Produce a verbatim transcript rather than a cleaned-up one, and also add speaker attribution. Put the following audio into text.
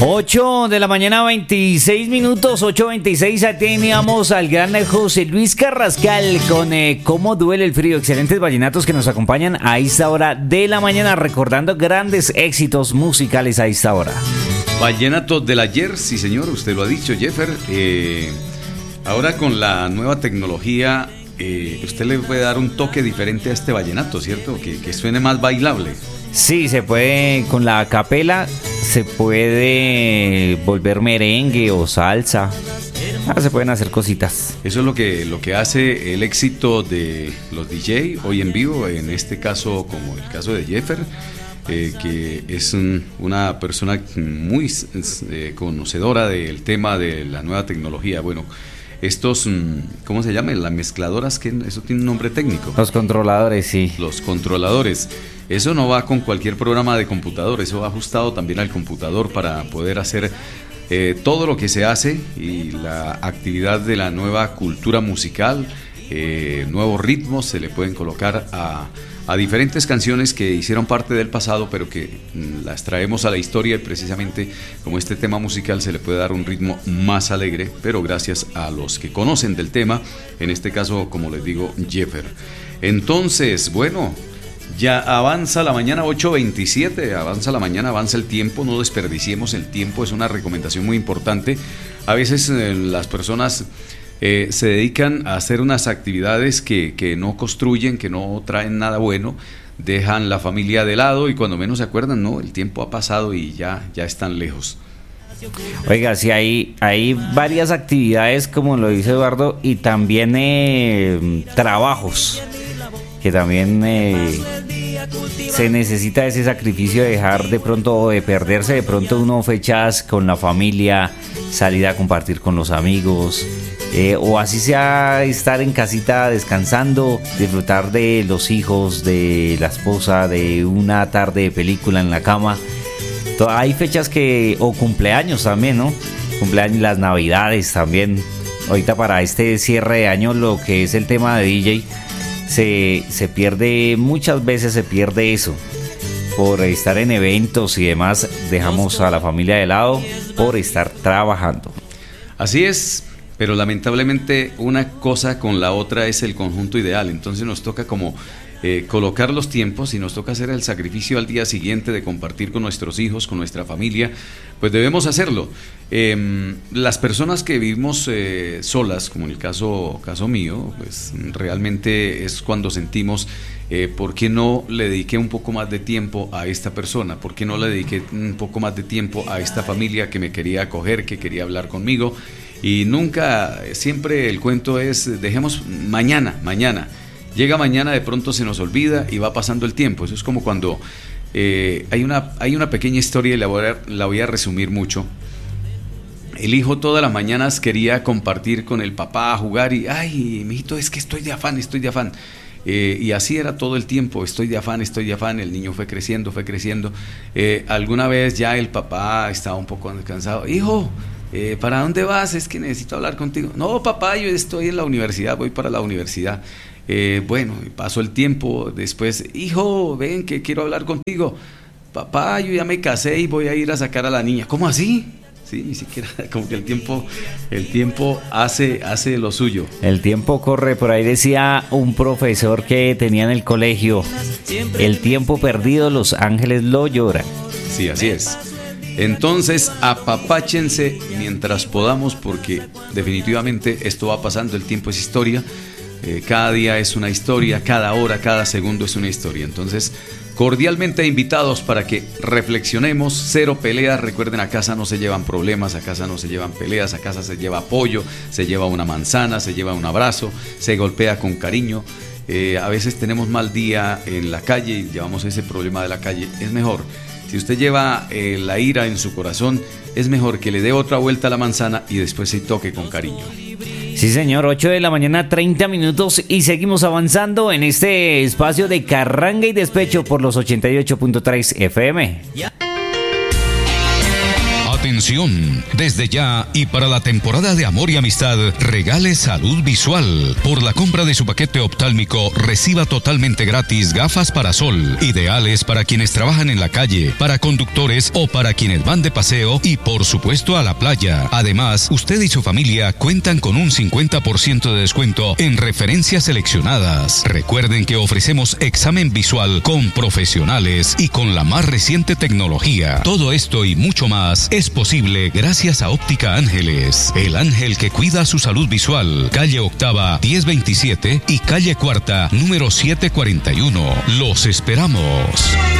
Speaker 1: ocho de la mañana, veintiséis minutos, ocho veintiséis. Teníamos al gran José Luis Carrascal con eh, Cómo duele el frío. Excelentes vallenatos que nos acompañan a esta hora de la mañana, recordando grandes éxitos musicales a esta hora.
Speaker 2: Vallenatos del ayer, sí señor, usted lo ha dicho, Jeffer. Eh, ahora con la nueva tecnología, eh, usted le puede dar un toque diferente a este vallenato, ¿cierto? Que, que suene más bailable.
Speaker 1: Sí, se puede, con la acapela se puede volver merengue o salsa. Ah, se pueden hacer cositas.
Speaker 2: Eso es lo que, lo que hace el éxito de los D J hoy en vivo, en este caso como el caso de Jeffer, eh, que es un, una persona muy eh, conocedora del tema de la nueva tecnología. Bueno, estos, ¿cómo se llaman? Las mezcladoras, que eso tiene un nombre técnico.
Speaker 1: Los controladores, sí.
Speaker 2: Los controladores. Eso no va con cualquier programa de computador, eso va ajustado también al computador para poder hacer eh, todo lo que se hace y la actividad de la nueva cultura musical, eh, nuevos ritmos se le pueden colocar a, a diferentes canciones que hicieron parte del pasado, pero que mm, las traemos a la historia y precisamente como este tema musical se le puede dar un ritmo más alegre, pero gracias a los que conocen del tema, en este caso, como les digo, Jeffer. Entonces, bueno, ya avanza la mañana, ocho veintisiete, avanza la mañana, avanza el tiempo, no desperdiciemos el tiempo, es una recomendación muy importante. A veces eh, las personas eh, se dedican a hacer unas actividades que, que no construyen, que no traen nada bueno, dejan la familia de lado y cuando menos se acuerdan, no, el tiempo ha pasado y ya, ya están lejos.
Speaker 1: Oiga, sí, hay, hay varias actividades, como lo dice Eduardo, y también eh, trabajos que también eh, se necesita ese sacrificio de dejar de pronto, de perderse de pronto uno fechas con la familia, salir a compartir con los amigos, eh, o así sea estar en casita descansando, disfrutar de los hijos, de la esposa, de una tarde de película en la cama. Hay fechas que, o cumpleaños también, ¿no? Cumpleaños, las navidades también. Ahorita para este cierre de año, lo que es el tema de D J, Se, se pierde, muchas veces se pierde eso. Por estar en eventos y demás, dejamos a la familia de lado por estar trabajando.
Speaker 2: Así es, pero lamentablemente una cosa con la otra es el conjunto ideal. Entonces nos toca como eh, colocar los tiempos y nos toca hacer el sacrificio al día siguiente de compartir con nuestros hijos, con nuestra familia. Pues debemos hacerlo. Eh, las personas que vivimos eh, solas, como en el caso, caso mío, pues realmente es cuando sentimos eh, ¿por qué no le dediqué un poco más de tiempo a esta persona? ¿Por qué no le dediqué un poco más de tiempo a esta familia que me quería acoger, que quería hablar conmigo? Y nunca, siempre el cuento es, dejemos mañana, mañana. Llega mañana, de pronto se nos olvida y va pasando el tiempo. Eso es como cuando eh, hay, una, hay una pequeña historia y la voy a, la voy a resumir mucho. El hijo todas las mañanas quería compartir con el papá, jugar y, ay, mijito, es que estoy de afán, estoy de afán. Eh, y así era todo el tiempo, estoy de afán, estoy de afán. El niño fue creciendo, fue creciendo. Eh, alguna vez ya el papá estaba un poco cansado. Hijo, eh, ¿para dónde vas? Es que necesito hablar contigo. No, papá, yo estoy en la universidad, voy para la universidad. Eh, bueno, pasó el tiempo, después, hijo, ven que quiero hablar contigo. Papá, yo ya me casé y voy a ir a sacar a la niña. ¿Cómo así? Sí, ni siquiera, como que el tiempo, el tiempo hace, hace lo suyo.
Speaker 1: El tiempo corre, por ahí decía un profesor que tenía en el colegio, el tiempo perdido los ángeles lo lloran.
Speaker 2: Sí, así es. Entonces, apapáchense mientras podamos, porque definitivamente esto va pasando, el tiempo es historia. Eh, cada día es una historia, cada hora, cada segundo es una historia. Entonces, cordialmente invitados para que reflexionemos, cero peleas. Recuerden, a casa no se llevan problemas, a casa no se llevan peleas, a casa se lleva apoyo, se lleva una manzana, se lleva un abrazo, se golpea con cariño. Eh, a veces tenemos mal día en la calle y llevamos ese problema de la calle. Es mejor, si usted lleva eh, la ira en su corazón, es mejor que le dé otra vuelta a la manzana y después se toque con cariño.
Speaker 1: Sí, señor, ocho de la mañana, treinta minutos y seguimos avanzando en este espacio de Carranga y Despecho por los ochenta y ocho punto tres F M.
Speaker 3: Atención, desde ya y para la temporada de amor y amistad, regale salud visual. Por la compra de su paquete oftálmico, reciba totalmente gratis gafas para sol, ideales para quienes trabajan en la calle, para conductores o para quienes van de paseo y por supuesto a la playa. Además, usted y su familia cuentan con un cincuenta por ciento de descuento en referencias seleccionadas. Recuerden que ofrecemos examen visual con profesionales y con la más reciente tecnología. Todo esto y mucho más es posible gracias a Óptica Ángeles, el ángel que cuida su salud visual. Calle Octava diez veintisiete y calle Cuarta número setecientos cuarenta y uno. Los esperamos.